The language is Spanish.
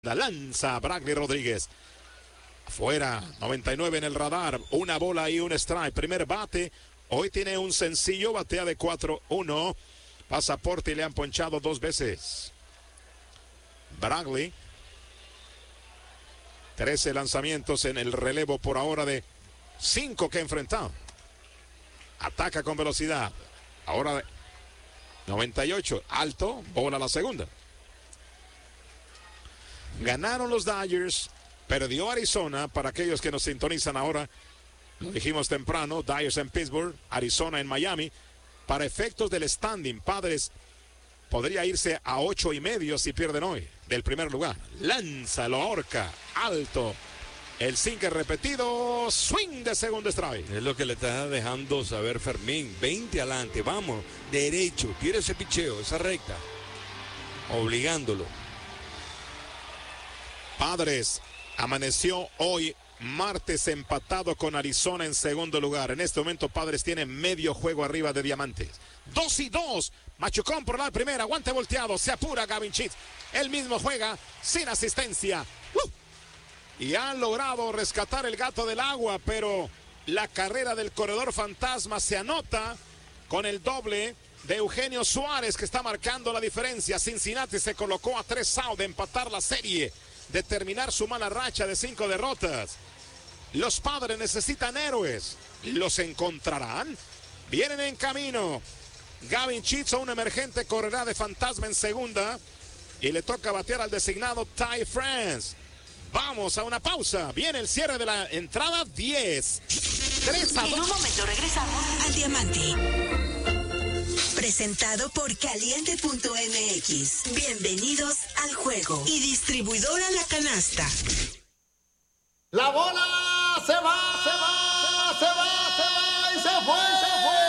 La lanza Bradley Rodríguez. Afuera, 99 en el radar. Una bola y un strike. Primer bate. Hoy tiene un sencillo. Batea de 4-1. Pasaporte y le han ponchado 2 veces. Bradley. 13 lanzamientos en el relevo por ahora de 5 que ha enfrentado. Ataca con velocidad. Ahora 98. Alto. Bola a la segunda. Ganaron los Dodgers, perdió Arizona. Para aquellos que nos sintonizan ahora, lo dijimos temprano, Dodgers en Pittsburgh, Arizona en Miami. Para efectos del standing, Padres podría irse a 8.5 si pierden hoy, del primer lugar. Lanza, lo ahorca, alto. El sinker repetido, swing de segundo strike. Es lo que le está dejando saber Fermín. 20 adelante, vamos, derecho, tira ese picheo, esa recta, obligándolo. Padres amaneció hoy martes empatado con Arizona en segundo lugar. En este momento Padres tiene medio juego arriba de Diamantes. 2-2. Machucón por la primera. Guante volteado. Se apura Gavin Sheets. Él mismo juega sin asistencia. Y han logrado rescatar el gato del agua, pero la carrera del corredor fantasma se anota con el doble de Eugenio Suárez, que está marcando la diferencia. Cincinnati se colocó a 3 outs de empatar la serie, de terminar su mala racha de 5 derrotas. Los Padres necesitan héroes. ¿Los encontrarán? Vienen en camino. Gavin Sheets, un emergente, correrá de fantasma en segunda. Y le toca batear al designado Ty France. Vamos a una pausa. Viene el cierre de la entrada 10. 3-2. En un momento regresamos al Diamante. Presentado por Caliente.mx. Bienvenidos al juego. Y distribuidora La Canasta. La bola se va y se fue.